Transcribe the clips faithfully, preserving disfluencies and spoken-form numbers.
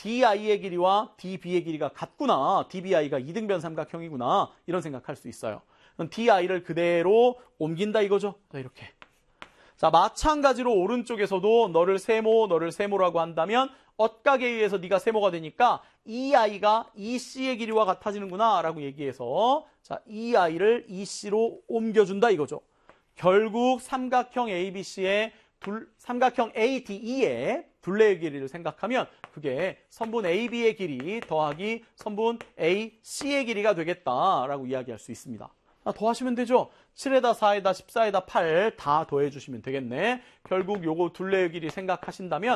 디아이의 길이와 디비의 길이가 같구나. 디비아이가 이등변 삼각형이구나. 이런 생각할 수 있어요. 디아이를 그대로 옮긴다 이거죠. 자, 이렇게. 자, 마찬가지로 오른쪽에서도 너를 세모, 너를 세모라고 한다면 엇각에 의해서 네가 세모가 되니까 이아이가 이씨의 길이와 같아지는구나 라고 얘기해서 자, 이아이를 이씨로 옮겨준다 이거죠. 결국 삼각형 에이비씨의 둘, 삼각형 에이디이의 둘레의 길이를 생각하면 그게 선분 에이비의 길이 더하기 선분 에이씨의 길이가 되겠다라고 이야기할 수 있습니다. 아, 더하시면 되죠. 칠에다 사에다 십사에다 팔 다 더해주시면 되겠네. 결국 요거 둘레의 길이 생각하신다면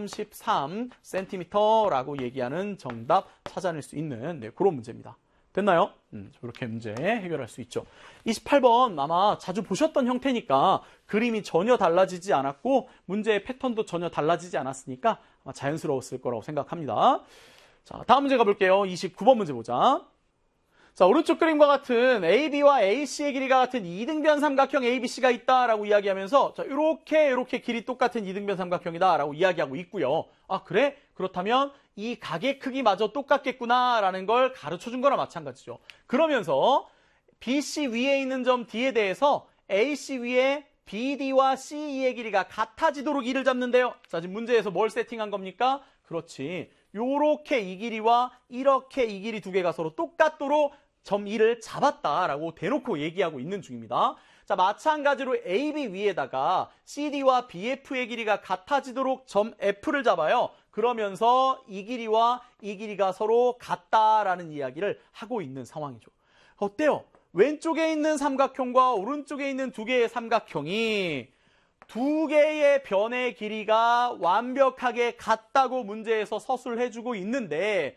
삼십삼 센티미터라고 얘기하는 정답 찾아낼 수 있는 네, 그런 문제입니다. 됐나요? 음, 이렇게 문제 해결할 수 있죠. 이십팔 번 아마 자주 보셨던 형태니까 그림이 전혀 달라지지 않았고 문제의 패턴도 전혀 달라지지 않았으니까 아마 자연스러웠을 거라고 생각합니다. 자, 다음 문제 가볼게요. 이십구 번 문제 보자. 자, 오른쪽 그림과 같은 에이비와 에이씨의 길이가 같은 이등변 삼각형 에이비씨가 있다라고 이야기하면서 자, 이렇게 이렇게 길이 똑같은 이등변 삼각형이다라고 이야기하고 있고요. 아, 그래? 그렇다면 이 각의 크기마저 똑같겠구나라는 걸 가르쳐준 거나 마찬가지죠. 그러면서 비씨 위에 있는 점 D에 대해서 에이씨 위에 비디와 씨이의 길이가 같아지도록 이를 잡는데요. 자, 지금 문제에서 뭘 세팅한 겁니까? 그렇지. 요렇게 이 길이와 이렇게 이 길이 두 개가 서로 똑같도록 점 이를 잡았다라고 대놓고 얘기하고 있는 중입니다. 자, 마찬가지로 에이비 위에다가 씨디와 비에프의 길이가 같아지도록 점 F를 잡아요. 그러면서 이 길이와 이 길이가 서로 같다라는 이야기를 하고 있는 상황이죠. 어때요? 왼쪽에 있는 삼각형과 오른쪽에 있는 두 개의 삼각형이 두 개의 변의 길이가 완벽하게 같다고 문제에서 서술해주고 있는데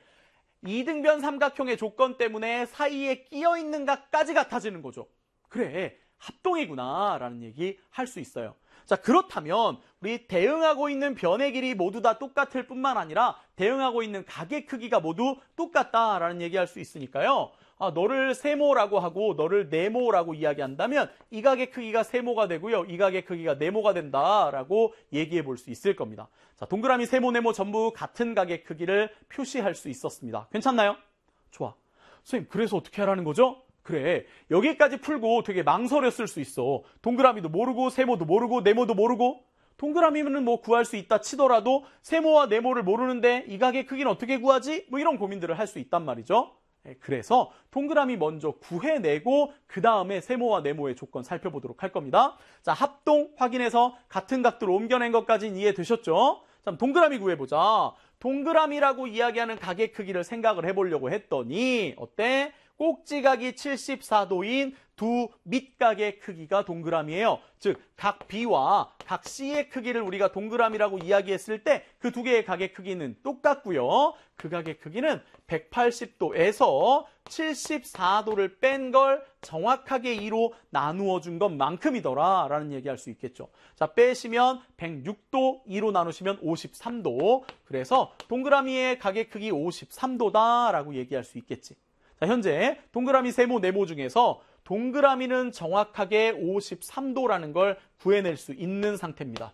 이등변 삼각형의 조건 때문에 사이에 끼어 있는 각까지 같아지는 거죠. 그래, 합동이구나 라는 얘기 할 수 있어요. 자, 그렇다면 우리 대응하고 있는 변의 길이 모두 다 똑같을 뿐만 아니라 대응하고 있는 각의 크기가 모두 똑같다라는 얘기할 수 있으니까요. 아, 너를 세모라고 하고 너를 네모라고 이야기한다면 이 각의 크기가 세모가 되고요. 이 각의 크기가 네모가 된다라고 얘기해 볼 수 있을 겁니다. 자, 동그라미, 세모, 네모 전부 같은 각의 크기를 표시할 수 있었습니다. 괜찮나요? 좋아. 선생님, 그래서 어떻게 하라는 거죠? 그래, 여기까지 풀고 되게 망설였을 수 있어. 동그라미도 모르고 세모도 모르고 네모도 모르고 동그라미는 뭐 구할 수 있다 치더라도 세모와 네모를 모르는데 이 각의 크기는 어떻게 구하지? 뭐 이런 고민들을 할 수 있단 말이죠. 그래서 동그라미 먼저 구해내고 그 다음에 세모와 네모의 조건 살펴보도록 할 겁니다. 자, 합동 확인해서 같은 각도로 옮겨낸 것까지는 이해되셨죠? 자, 동그라미 구해보자. 동그라미라고 이야기하는 각의 크기를 생각을 해보려고 했더니 어때? 꼭지각이 칠십사 도인 두 밑각의 크기가 동그라미예요. 즉, 각 B와 각 C의 크기를 우리가 동그라미라고 이야기했을 때 그 두 개의 각의 크기는 똑같고요. 그 각의 크기는 백팔십 도에서 칠십사 도를 뺀 걸 정확하게 이로 나누어 준 것만큼이더라 라는 얘기할 수 있겠죠. 자, 빼시면 백육 도, 이로 나누시면 오십삼 도. 그래서 동그라미의 각의 크기 오십삼 도다라고 얘기할 수 있겠지. 자, 현재 동그라미, 세모, 네모 중에서 동그라미는 정확하게 오십삼 도라는 걸 구해낼 수 있는 상태입니다.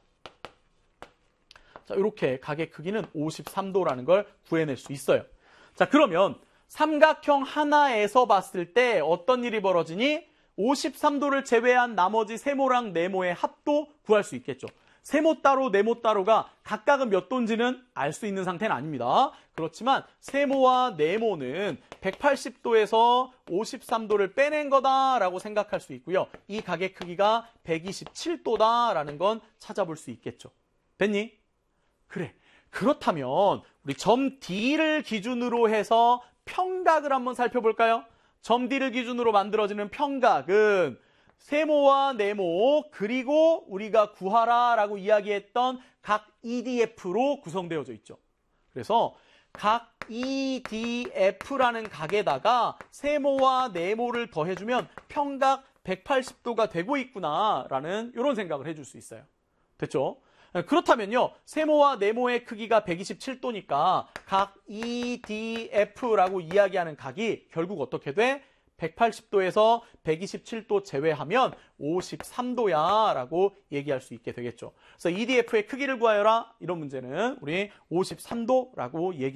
자, 이렇게 각의 크기는 오십삼 도라는 걸 구해낼 수 있어요. 자, 그러면 삼각형 하나에서 봤을 때 어떤 일이 벌어지니? 오십삼 도를 제외한 나머지 세모랑 네모의 합도 구할 수 있겠죠. 세모 따로 네모 따로가 각각은 몇 도인지는 알 수 있는 상태는 아닙니다. 그렇지만 세모와 네모는 백팔십 도에서 오십삼 도를 빼낸 거다라고 생각할 수 있고요. 이 각의 크기가 백이십칠 도다라는 건 찾아볼 수 있겠죠. 됐니? 그래. 그렇다면 우리 점 D를 기준으로 해서 평각을 한번 살펴볼까요? 점 D를 기준으로 만들어지는 평각은 세모와 네모 그리고 우리가 구하라라고 이야기했던 각 이디에프로 구성되어져 있죠. 그래서 각 이디에프라는 각에다가 세모와 네모를 더해주면 평각 백팔십 도가 되고 있구나라는 이런 생각을 해줄 수 있어요. 됐죠? 그렇다면요, 세모와 네모의 크기가 백이십칠 도니까 각 이디에프라고 이야기하는 각이 결국 어떻게 돼? 백팔십 도에서 백이십칠 도 제외하면 오십삼 도야 라고 얘기할 수 있게 되겠죠. 그래서 이디에프의 크기를 구하여라 이런 문제는 우리 오십삼 도라고 얘기